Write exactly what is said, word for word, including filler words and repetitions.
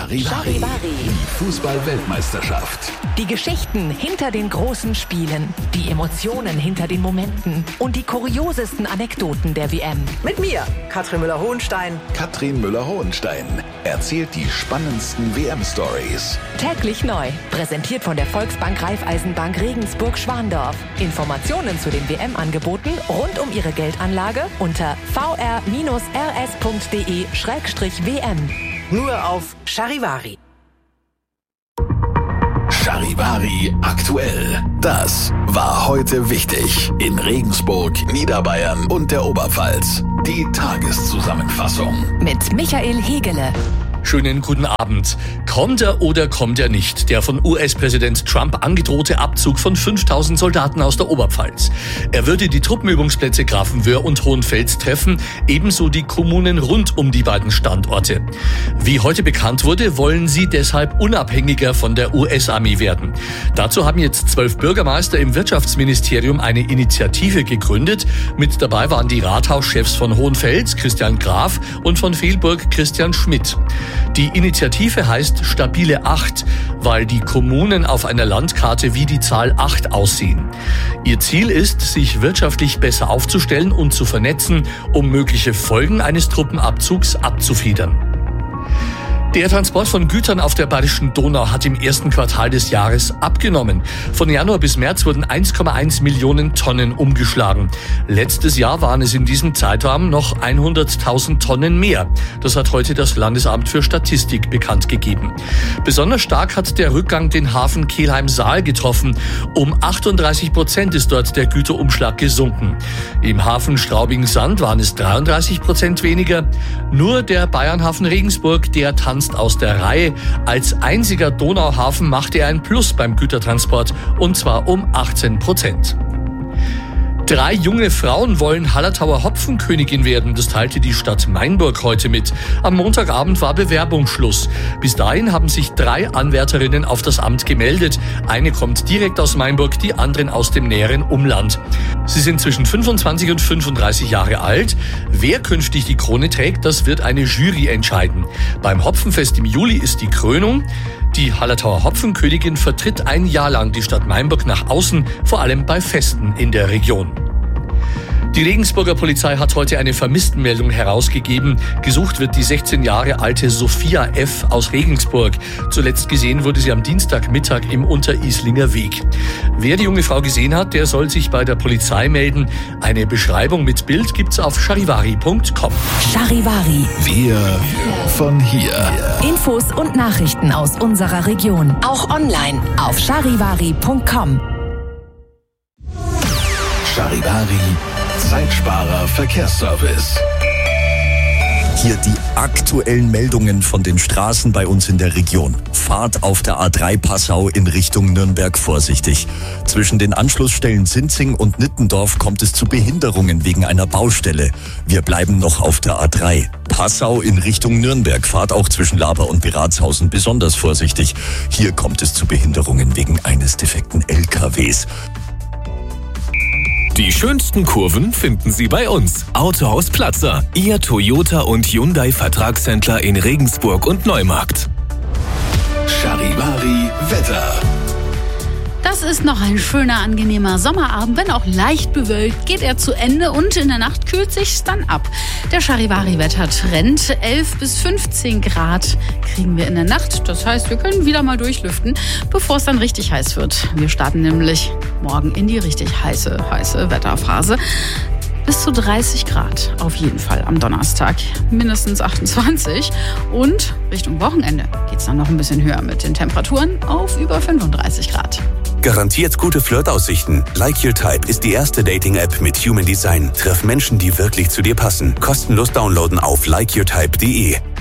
Charivari, die Fußball-Weltmeisterschaft. Die Geschichten hinter den großen Spielen, die Emotionen hinter den Momenten und die kuriosesten Anekdoten der W M. Mit mir, Katrin Müller-Hohenstein. Katrin Müller-Hohenstein erzählt die spannendsten W M-Stories. Täglich neu, präsentiert von der Volksbank Raiffeisenbank Regensburg-Schwandorf. Informationen zu den W M-Angeboten rund um Ihre Geldanlage unter v r bindestrich r s punkt d e schrägstrich w m. Nur auf Charivari. Charivari aktuell. Das war heute wichtig in Regensburg, Niederbayern und der Oberpfalz. Die Tageszusammenfassung Mit Michael Hegele. Schönen guten Abend. Kommt er oder kommt er nicht? Der von U S-Präsident Trump angedrohte Abzug von fünftausend Soldaten aus der Oberpfalz. Er würde die Truppenübungsplätze Grafenwöhr und Hohenfels treffen, ebenso die Kommunen rund um die beiden Standorte. Wie heute bekannt wurde, wollen sie deshalb unabhängiger von der U S-Armee werden. Dazu haben jetzt zwölf Bürgermeister im Wirtschaftsministerium eine Initiative gegründet. Mit dabei waren die Rathauschefs von Hohenfels, Christian Graf, und von Velburg, Christian Schmidt. Die Initiative heißt Stabile acht, weil die Kommunen auf einer Landkarte wie die Zahl acht aussehen. Ihr Ziel ist, sich wirtschaftlich besser aufzustellen und zu vernetzen, um mögliche Folgen eines Truppenabzugs abzufedern. Der Transport von Gütern auf der Bayerischen Donau hat im ersten Quartal des Jahres abgenommen. Von Januar bis März wurden eins Komma eins Millionen Tonnen umgeschlagen. Letztes Jahr waren es in diesem Zeitraum noch hunderttausend Tonnen mehr. Das hat heute das Landesamt für Statistik bekannt gegeben. Besonders stark hat der Rückgang den Hafen Kelheim-Saal getroffen. Um achtunddreißig Prozent ist dort der Güterumschlag gesunken. Im Hafen Straubing-Sand waren es dreiunddreißig Prozent weniger. Nur der Bayernhafen Regensburg, der tanzt aus der Reihe. Als einziger Donauhafen machte er ein Plus beim Gütertransport, und zwar um achtzehn Prozent. Drei junge Frauen wollen Hallertauer Hopfenkönigin werden, das teilte die Stadt Mainburg heute mit. Am Montagabend war Bewerbungsschluss. Bis dahin haben sich drei Anwärterinnen auf das Amt gemeldet. Eine kommt direkt aus Mainburg, die anderen aus dem näheren Umland. Sie sind zwischen fünfundzwanzig und fünfunddreißig Jahre alt. Wer künftig die Krone trägt, das wird eine Jury entscheiden. Beim Hopfenfest im Juli ist die Krönung. Die Hallertauer Hopfenkönigin vertritt ein Jahr lang die Stadt Mainburg nach außen, vor allem bei Festen in der Region. Die Regensburger Polizei hat heute eine Vermisstenmeldung herausgegeben. Gesucht wird die sechzehn Jahre alte Sophia F. aus Regensburg. Zuletzt gesehen wurde sie am Dienstagmittag im Unterieslinger Weg. Wer die junge Frau gesehen hat, der soll sich bei der Polizei melden. Eine Beschreibung mit Bild gibt's auf charivari punkt com. Charivari. Wir von hier. Infos und Nachrichten aus unserer Region. Auch online auf charivari punkt com. Charivari, Zeitsparer Verkehrsservice. Hier die aktuellen Meldungen von den Straßen bei uns in der Region. Fahrt auf der A drei Passau in Richtung Nürnberg vorsichtig. Zwischen den Anschlussstellen Sinzing und Nittendorf kommt es zu Behinderungen wegen einer Baustelle. Wir bleiben noch auf der A drei. Passau in Richtung Nürnberg. Fahrt auch zwischen Laber und Beratshausen besonders vorsichtig. Hier kommt es zu Behinderungen wegen eines defekten L K Ws. Die schönsten Kurven finden Sie bei uns. Autohaus Platzer, Ihr Toyota und Hyundai Vertragshändler in Regensburg und Neumarkt. Charivari Wetter. Das ist noch ein schöner, angenehmer Sommerabend. Wenn auch leicht bewölkt, geht er zu Ende und in der Nacht kühlt sich's dann ab. Der Charivari-Wetter-Trend, elf bis fünfzehn Grad kriegen wir in der Nacht. Das heißt, wir können wieder mal durchlüften, bevor es dann richtig heiß wird. Wir starten nämlich morgen in die richtig heiße, heiße Wetterphase. Bis zu dreißig Grad auf jeden Fall am Donnerstag, mindestens achtundzwanzig. Und Richtung Wochenende geht's dann noch ein bisschen höher mit den Temperaturen auf über fünfunddreißig Grad. Garantiert gute Flirtaussichten. Like Your Type ist die erste Dating-App mit Human Design. Treff Menschen, die wirklich zu dir passen. Kostenlos downloaden auf like your type punkt de.